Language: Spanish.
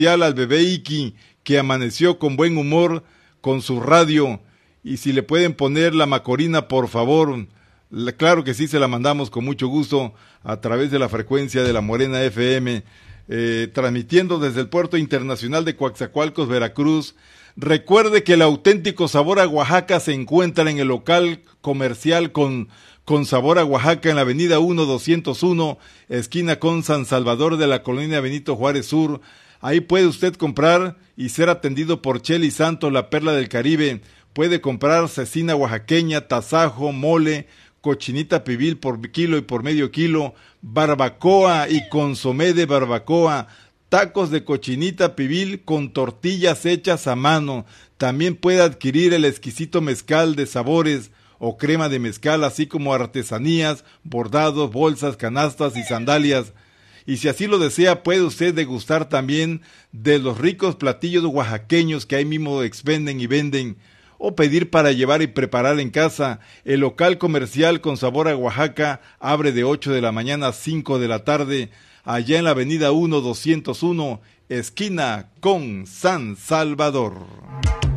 al bebé Iki, que amaneció con buen humor con su radio. Y si le pueden poner la Macorina, por favor. Claro que sí, se la mandamos con mucho gusto a través de la frecuencia de la Morena FM, transmitiendo desde el Puerto Internacional de Coatzacoalcos, Veracruz. Recuerde que el auténtico sabor a Oaxaca se encuentra en el local comercial con Sabor a Oaxaca en la avenida 1201, esquina con San Salvador de la colonia Benito Juárez Sur. Ahí puede usted comprar y ser atendido por Chely Santos, la perla del Caribe. Puede comprar cecina oaxaqueña, tasajo, mole, cochinita pibil por kilo y por medio kilo, barbacoa y consomé de barbacoa, tacos de cochinita pibil con tortillas hechas a mano. También puede adquirir el exquisito mezcal de sabores o crema de mezcal, así como artesanías, bordados, bolsas, canastas y sandalias. Y si así lo desea, puede usted degustar también de los ricos platillos oaxaqueños que ahí mismo expenden y venden, o pedir para llevar y preparar en casa. El local comercial con Sabor a Oaxaca abre de 8 de la mañana a 5 de la tarde, allá en la avenida 1201, esquina con San Salvador.